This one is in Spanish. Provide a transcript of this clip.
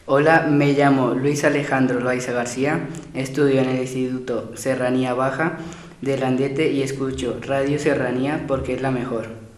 Hola, me llamo Luis Alejandro Loaiza García, estudio en el Instituto Serranía Baja de Landete y escucho Radio Serranía porque es la mejor.